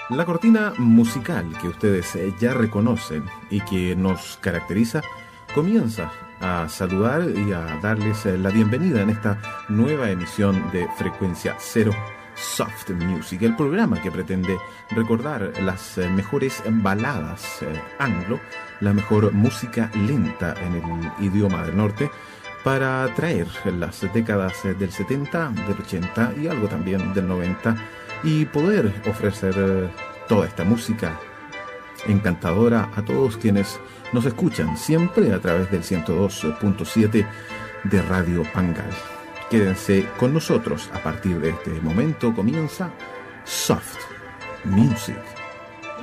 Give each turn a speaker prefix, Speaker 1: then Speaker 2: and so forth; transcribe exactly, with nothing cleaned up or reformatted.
Speaker 1: La cortina musical que ustedes ya reconocen y que nos caracteriza comienza a saludar y a darles la bienvenida en esta nueva emisión de Frecuencia Cero Soft Music, el programa que pretende recordar las mejores baladas anglo, la mejor música lenta en el idioma del norte, para traer las décadas del setenta, del ochenta y algo también del noventa y poder ofrecer toda esta música encantadora a todos quienes nos escuchan siempre a través del ciento dos punto siete de Radio Pangal. Quédense con nosotros. A partir de este momento comienza Soft Music.